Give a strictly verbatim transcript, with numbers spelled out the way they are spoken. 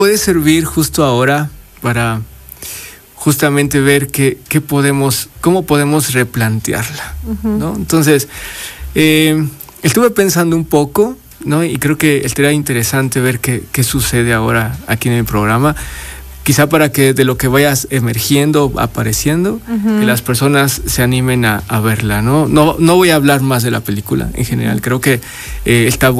puede servir justo ahora para justamente ver qué, qué podemos, cómo podemos replantearla, uh-huh. ¿no? Entonces, eh, estuve pensando un poco, ¿no? Y creo que estaría interesante ver qué, qué sucede ahora aquí en el programa. Quizá para que de lo que vayas emergiendo, apareciendo, uh-huh. que las personas se animen a, a verla, ¿no? No, no voy a hablar más de la película en general. Creo que eh, está